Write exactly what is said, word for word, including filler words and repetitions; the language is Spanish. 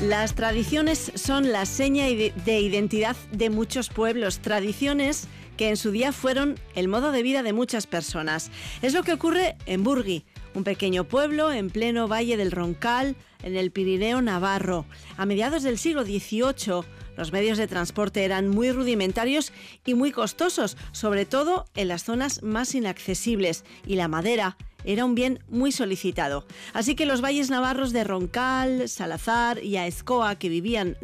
Las tradiciones son la seña de identidad de muchos pueblos, tradiciones que en su día fueron el modo de vida de muchas personas. Es lo que ocurre en Burgui, un pequeño pueblo en pleno Valle del Roncal, en el Pirineo navarro. A mediados del siglo dieciocho, los medios de transporte eran muy rudimentarios y muy costosos, sobre todo en las zonas más inaccesibles, y la madera era un bien muy solicitado. Así que los valles navarros de Roncal, Salazar y Aezkoa, que vivían